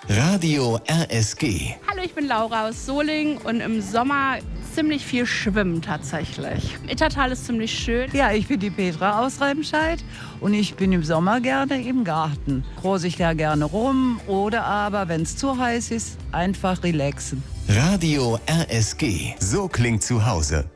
Radio RSG. Hallo, ich bin Laura aus Solingen und im Sommer ziemlich viel schwimmen tatsächlich. Ittertal ist ziemlich schön. Ja, ich bin die Petra aus Remscheid und ich bin im Sommer gerne im Garten. Große ich da gerne rum oder aber, wenn es zu heiß ist, einfach relaxen. Radio RSG. So klingt zu Hause.